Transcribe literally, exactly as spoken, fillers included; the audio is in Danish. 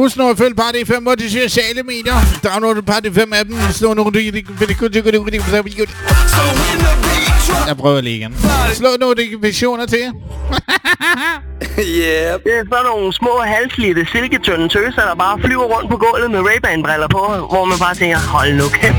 Husk nu at følge Party fem på de sociale medier. Download Party fem appen. Slå nu Jeg prøver lige igen. Slå notifikationer til. Yeah. Det er sådan nogle små halslidte silketynde tøser, der bare flyver rundt på gulvet med Ray-Ban briller på, hvor man bare tænker, hold nu kæft,